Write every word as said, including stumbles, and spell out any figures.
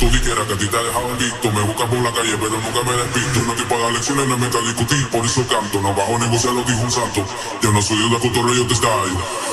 tú dijeras que a ti te ha dejado adicto. Me buscas por la calle pero nunca me despisto. No estoy para dar lecciones, no me meto a discutir, por eso canto. No bajo negocia lo dijo un santo. Yo no soy de cotorreo, yo te style.